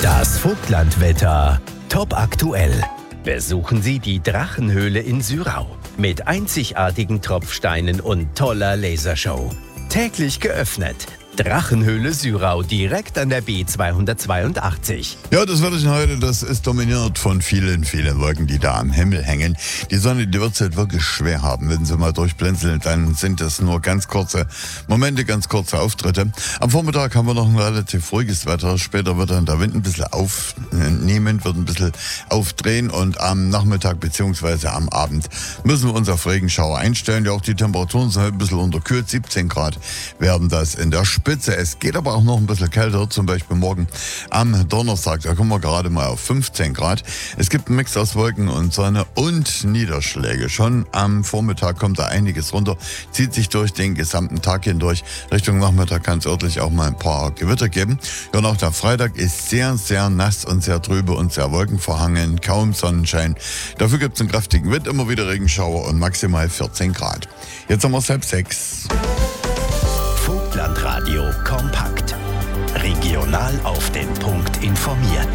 Das Vogtlandwetter top aktuell. Besuchen Sie die Drachenhöhle in Syrau mit einzigartigen Tropfsteinen und toller Lasershow. Täglich geöffnet. Drachenhöhle Syrau, direkt an der B282. Ja, das Wetter heute, das ist dominiert von vielen Wolken, die da am Himmel hängen. Die Sonne, die wird es halt wirklich schwer haben. Wenn sie mal durchblinzeln, dann sind das nur ganz kurze Momente, ganz kurze Auftritte. Am Vormittag haben wir noch ein relativ ruhiges Wetter. Später wird dann der Wind ein bisschen aufnehmen, wird ein bisschen aufdrehen. Und am Nachmittag bzw. am Abend müssen wir uns auf Regenschauer einstellen. Ja, auch die Temperaturen sind halt ein bisschen unterkühlt. 17 Grad werden das in der Spitze. Es geht aber auch noch ein bisschen kälter, zum Beispiel morgen am Donnerstag. Da kommen wir gerade mal auf 15 Grad. Es gibt einen Mix aus Wolken und Sonne und Niederschläge. Schon am Vormittag kommt da einiges runter, zieht sich durch den gesamten Tag hindurch. Richtung Nachmittag kann es örtlich auch mal ein paar Gewitter geben. Ja, und auch der Freitag ist sehr, sehr nass und sehr trübe und sehr wolkenverhangen. Kaum Sonnenschein. Dafür gibt es einen kräftigen Wind, immer wieder Regenschauer und maximal 14 Grad. Jetzt haben wir es 5:30. Vogtlandradio kompakt. Regional auf den Punkt informiert.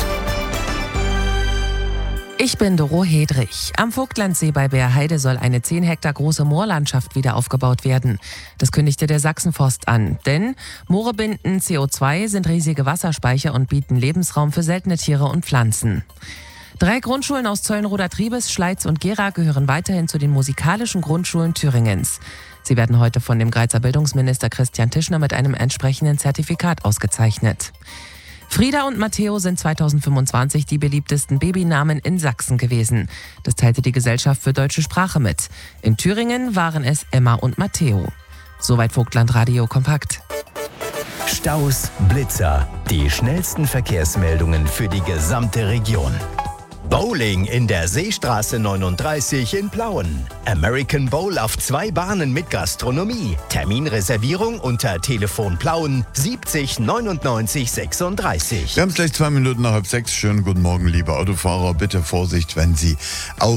Ich bin Doro Hedrich. Am Vogtlandsee bei Bärheide soll eine 10 Hektar große Moorlandschaft wieder aufgebaut werden. Das kündigte der Sachsenforst an. Denn Moore binden CO2, sind riesige Wasserspeicher und bieten Lebensraum für seltene Tiere und Pflanzen. 3 Grundschulen aus Zeulenroda-Triebes, Schleiz und Gera gehören weiterhin zu den musikalischen Grundschulen Thüringens. Sie werden heute von dem Greizer Bildungsminister Christian Tischner mit einem entsprechenden Zertifikat ausgezeichnet. Frieda und Matteo sind 2025 die beliebtesten Babynamen in Sachsen gewesen. Das teilte die Gesellschaft für deutsche Sprache mit. In Thüringen waren es Emma und Matteo. Soweit Vogtlandradio kompakt. Staus, Blitzer, die schnellsten Verkehrsmeldungen für die gesamte Region. Bowling in der Seestraße 39 in Plauen. American Bowl auf 2 Bahnen mit Gastronomie. Terminreservierung unter Telefon Plauen 70 99 36. Wir haben es gleich 2 Minuten nach 5:30. Schönen guten Morgen, liebe Autofahrer. Bitte Vorsicht, wenn Sie auf